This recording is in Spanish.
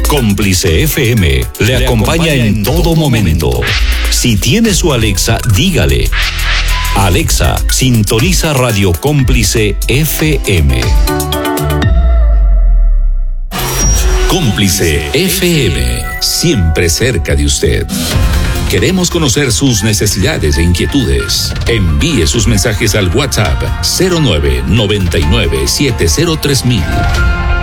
Cómplice FM le acompaña en todo momento. Si tiene su Alexa, dígale: Alexa, sintoniza Radio Cómplice FM. Cómplice FM, siempre cerca de usted. Queremos conocer sus necesidades e inquietudes. Envíe sus mensajes al WhatsApp 0999 703000.